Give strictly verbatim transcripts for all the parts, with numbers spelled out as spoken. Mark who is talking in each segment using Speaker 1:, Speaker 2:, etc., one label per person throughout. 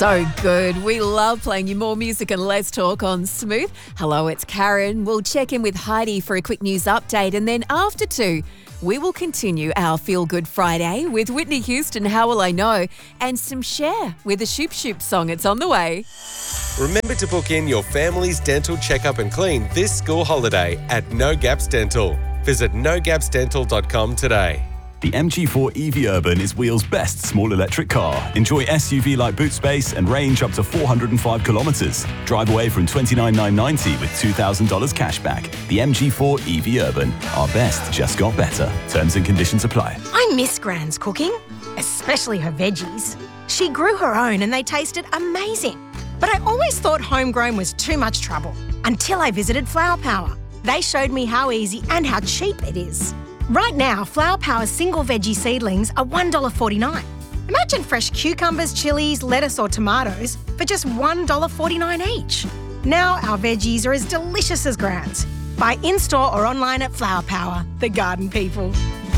Speaker 1: So good. We love playing you more music and less talk on Smooth. Hello, it's Karen. We'll check in with Heidi for a quick news update, and then after two, we will continue our Feel Good Friday with Whitney Houston, How Will I Know, and some Cher with a Shoop Shoop song. It's on the way.
Speaker 2: Remember to book in your family's dental checkup and clean this school holiday at No Gaps Dental. Visit no gaps dental dot com today.
Speaker 3: The M G four E V Urban is Wheel's best small electric car. Enjoy S U V-like boot space and range up to four hundred five kilometres. Drive away from twenty-nine thousand nine hundred ninety with two thousand dollars cash back. The M G four E V Urban. Our best just got better. Terms and conditions apply.
Speaker 4: I miss Gran's cooking, especially her veggies. She grew her own and they tasted amazing. But I always thought homegrown was too much trouble until I visited Flower Power. They showed me how easy and how cheap it is. Right now, Flower Power's single veggie seedlings are one dollar forty-nine. Imagine fresh cucumbers, chilies, lettuce or tomatoes for just one dollar forty-nine each. Now our veggies are as delicious as Gran's. Buy in-store or online at Flower Power, the garden people.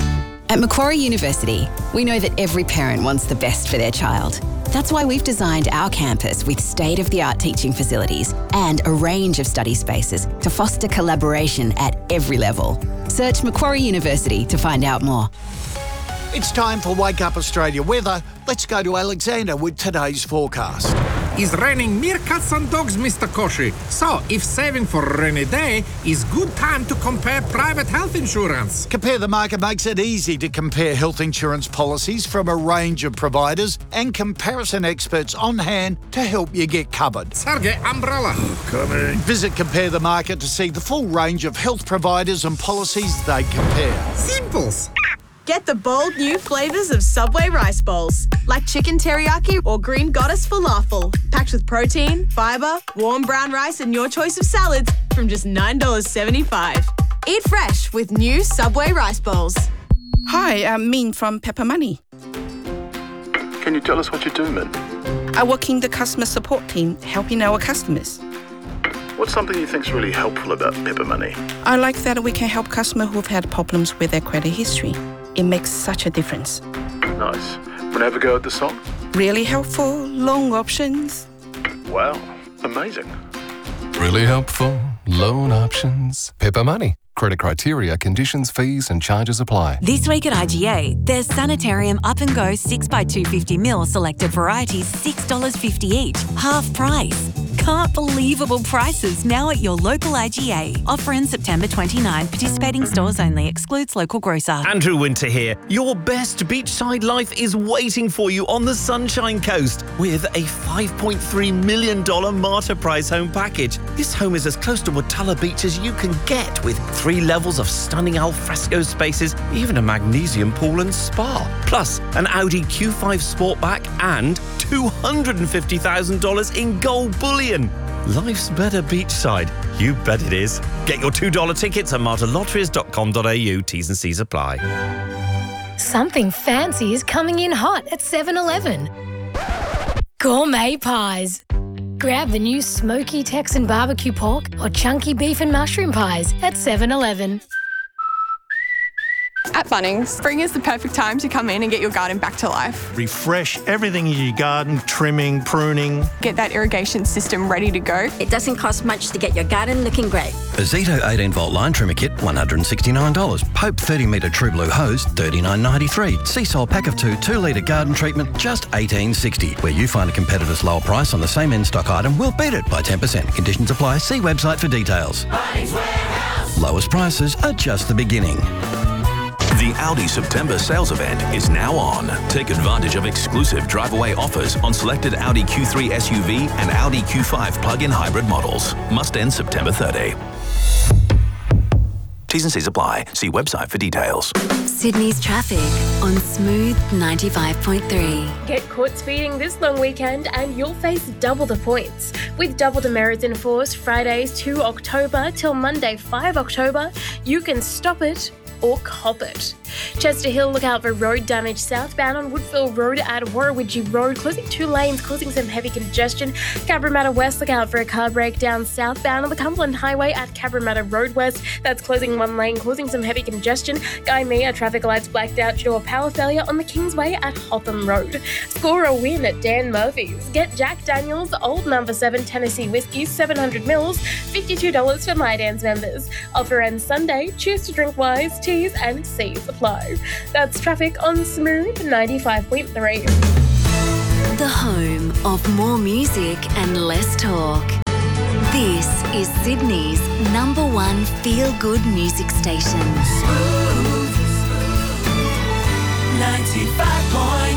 Speaker 5: At Macquarie University, we know that every parent wants the best for their child. That's why we've designed our campus with state-of-the-art teaching facilities and a range of study spaces to foster collaboration at every level. Search Macquarie University to find out more.
Speaker 6: It's time for Wake Up Australia weather. Let's go to Alexander with today's forecast.
Speaker 7: It's raining meerkats and dogs, Mister Koshi. So, if saving for a rainy day is good time to compare private health insurance.
Speaker 6: Compare the Market makes it easy to compare health insurance policies from a range of providers and comparison experts on hand to help you get covered.
Speaker 7: Sergey, umbrella.
Speaker 6: Coming. Visit Compare the Market to see the full range of health providers and policies they compare.
Speaker 7: Simples.
Speaker 8: Get the bold new flavours of Subway rice bowls, like chicken teriyaki or green goddess falafel, packed with protein, fibre, warm brown rice and your choice of salads from just nine dollars seventy-five. Eat fresh with new Subway rice bowls.
Speaker 9: Hi, I'm Min from Pepper Money.
Speaker 10: Can you tell us what you do, Min?
Speaker 9: I work in the customer support team, helping our customers.
Speaker 10: What's something you think's really helpful about Pepper Money?
Speaker 9: I like that we can help customers who've had problems with their credit history. It makes such a difference.
Speaker 10: Nice. Want to have a go at the song?
Speaker 9: Really helpful, long options.
Speaker 10: Wow, amazing.
Speaker 11: Really helpful, loan options. Pepper Money. Credit criteria, conditions, fees and charges apply.
Speaker 12: This week at I G A, there's Sanitarium Up and Go six by two hundred fifty milliliter selected varieties, six dollars fifty each, half price. Can't believable prices now at your local I G A. Offer in September twenty-ninth. Participating stores only. Excludes local grocer.
Speaker 13: Andrew Winter here. Your best beachside life is waiting for you on the Sunshine Coast with a five point three million dollars Marta Price home package. This home is as close to Watala Beach as you can get, with three levels of stunning alfresco spaces, even a magnesium pool and spa. Plus, an Audi Q five Sportback and two hundred fifty thousand dollars in gold bullion. Life's better beachside. You bet it is. Get your two dollar tickets at marta lotteries dot com dot a u. T's and C's apply.
Speaker 14: Something fancy is coming in hot at seven eleven. Gourmet pies. Grab the new smoky Texan barbecue pork or chunky beef and mushroom pies at seven eleven.
Speaker 15: At Bunnings, spring is the perfect time to come in and get your garden back to life.
Speaker 16: Refresh everything in your garden, trimming, pruning.
Speaker 15: Get that irrigation system ready to go.
Speaker 17: It doesn't cost much to get your garden looking great.
Speaker 18: A Zito eighteen volt line trimmer kit, one hundred sixty-nine dollars. Pope thirty metre True Blue hose, thirty-nine ninety-three. Seasol pack of two, two litre garden treatment, just eighteen sixty. Where you find a competitor's lower price on the same in-stock item, we'll beat it by ten percent. Conditions apply. See website for details.
Speaker 19: Bunnings Warehouse.
Speaker 18: Lowest prices are just the beginning.
Speaker 20: The Audi September sales event is now on. Take advantage of exclusive drive-away offers on selected Audi Q three S U V and Audi Q five plug-in hybrid models. Must end September thirtieth. T's and C's apply. See website for details.
Speaker 12: Sydney's traffic on Smooth ninety-five point three.
Speaker 21: Get caught speeding this long weekend and you'll face double the points. With double demerits in force Fridays two October till Monday five October, you can stop it or cop it. Chester Hill, look out for road damage southbound on Woodville Road at Warrawidgee Road, closing two lanes, causing some heavy congestion. Cabramatta West, look out for a car breakdown southbound on the Cumberland Highway at Cabramatta Road West. That's closing one lane, causing some heavy congestion. Guy Mia, traffic lights blacked out due to a power failure on the Kingsway at Hotham Road. Score a win at Dan Murphy's. Get Jack Daniel's Old Number seven Tennessee Whiskey, seven hundred mils, fifty-two dollars for My Dan's members. Offer ends Sunday. Choose to drink wise. T's and C's apply. That's traffic on Smooth ninety-five point three.
Speaker 12: The home of more music and less talk. This is Sydney's number one feel-good music station.
Speaker 19: Smooth ninety-five point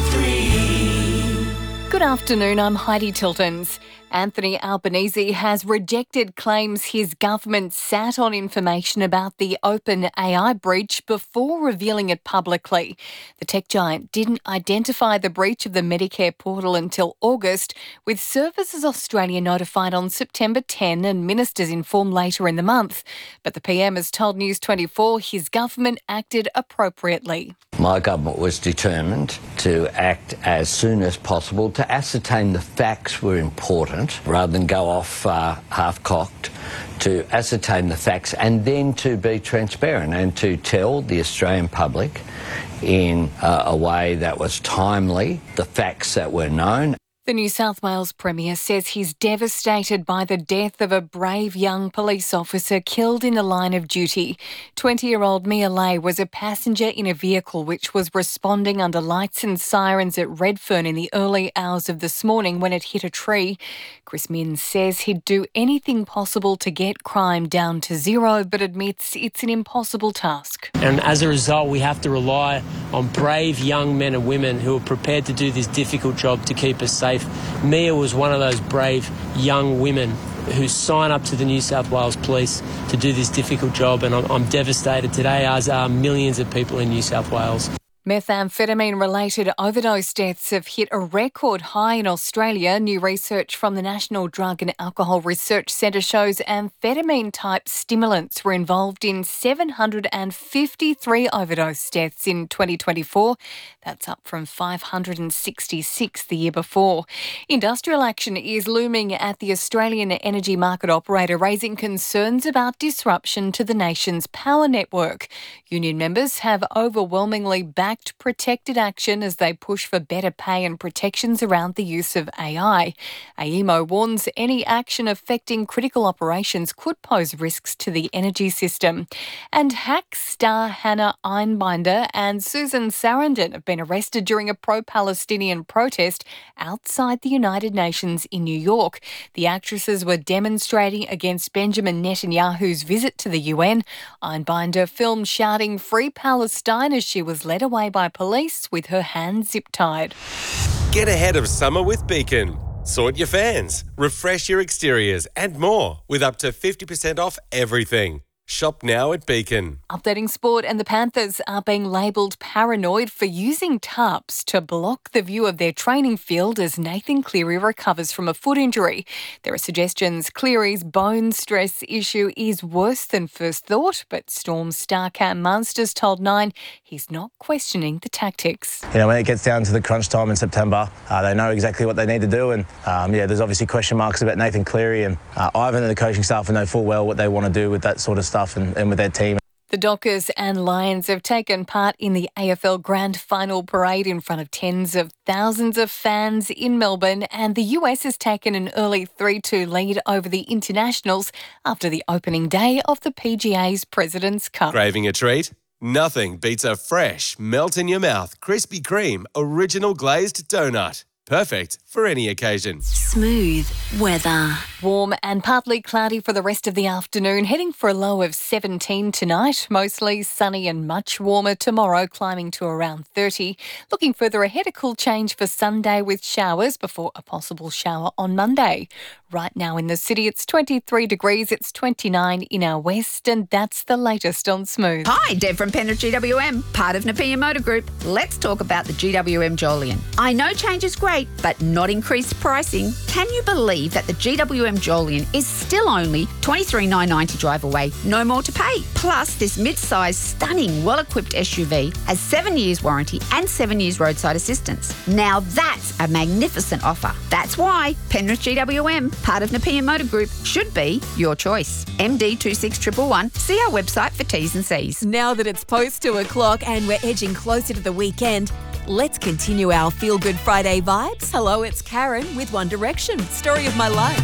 Speaker 19: three.
Speaker 22: Good afternoon, I'm Heidi Tiltons. Anthony Albanese has rejected claims his government sat on information about the OpenAI breach before revealing it publicly. The tech giant didn't identify the breach of the Medicare portal until August, with Services Australia notified on September tenth and ministers informed later in the month. But the P M has told News twenty-four his government acted appropriately.
Speaker 23: My government was determined to act as soon as possible to ascertain the facts were important rather than go off uh, half-cocked, to ascertain the facts and then to be transparent and to tell the Australian public in uh, a way that was timely the facts that were known.
Speaker 22: The New South Wales Premier says he's devastated by the death of a brave young police officer killed in the line of duty. twenty-year-old Mia Lay was a passenger in a vehicle which was responding under lights and sirens at Redfern in the early hours of this morning when it hit a tree. Chris Minns says he'd do anything possible to get crime down to zero, but admits it's an impossible task.
Speaker 24: And as a result, we have to rely on brave young men and women who are prepared to do this difficult job to keep us safe. Mia was one of those brave young women who sign up to the New South Wales Police to do this difficult job, and I'm, I'm devastated today, as are millions of people in New South Wales.
Speaker 22: Methamphetamine-related overdose deaths have hit a record high in Australia. New research from the National Drug and Alcohol Research Centre shows amphetamine-type stimulants were involved in seven hundred fifty-three overdose deaths in twenty twenty-four. That's up from five hundred sixty-six the year before. Industrial action is looming at the Australian energy market operator, raising concerns about disruption to the nation's power network. Union members have overwhelmingly backed protected action as they push for better pay and protections around the use of A I. A E M O warns any action affecting critical operations could pose risks to the energy system. And hack star Hannah Einbinder and Susan Sarandon have been arrested during a pro-Palestinian protest outside the United Nations in New York. The actresses were demonstrating against Benjamin Netanyahu's visit to the U N. Einbinder filmed shouting "Free Palestine" as she was led away by police with her hands zip-tied.
Speaker 2: Get ahead of summer with Beacon. Sort your fans, refresh your exteriors and more with up to fifty percent off everything. Shop now at Beacon.
Speaker 22: Updating sport, and the Panthers are being labelled paranoid for using tarps to block the view of their training field as Nathan Cleary recovers from a foot injury. There are suggestions Cleary's bone stress issue is worse than first thought, but Storm star Cam Munsters told Nine he's not questioning the tactics.
Speaker 25: You know, when it gets down to the crunch time in September, uh, they know exactly what they need to do, and um, yeah, there's obviously question marks about Nathan Cleary, and uh, Ivan and the coaching staff know full well what they want to do with that sort of stuff. And, and with their team.
Speaker 22: The Dockers and Lions have taken part in the A F L Grand Final parade in front of tens of thousands of fans in Melbourne, and the U S has taken an early three two lead over the Internationals after the opening day of the P G A's President's Cup.
Speaker 2: Craving a treat? Nothing beats a fresh, melt-in-your-mouth Krispy Kreme original glazed donut. Perfect for any occasion.
Speaker 12: Smooth weather.
Speaker 22: Warm and partly cloudy for the rest of the afternoon, heading for a low of seventeen tonight. Mostly sunny and much warmer tomorrow, climbing to around thirty. Looking further ahead, a cool change for Sunday with showers before a possible shower on Monday. Right now in the city, it's twenty-three degrees, it's twenty-nine in our west, and that's the latest on Smooth.
Speaker 26: Hi, Deb from Penrith G W M, part of Napier Motor Group. Let's talk about the G W M Jolyon. I know change is great, but not increased pricing. Can you believe that the G W M Jolyon is still only twenty-three thousand nine hundred ninety dollars drive away, no more to pay. Plus, this mid-sized, stunning, well-equipped S U V has seven years warranty and seven years roadside assistance. Now that's a magnificent offer. That's why Penrith G W M, part of Nepean Motor Group, should be your choice. M D two six one one one. See our website for T's and C's.
Speaker 1: Now that it's post two o'clock and we're edging closer to the weekend, let's continue our Feel Good Friday vibes. Hello, it's Karen with One Direction, Story of My Life.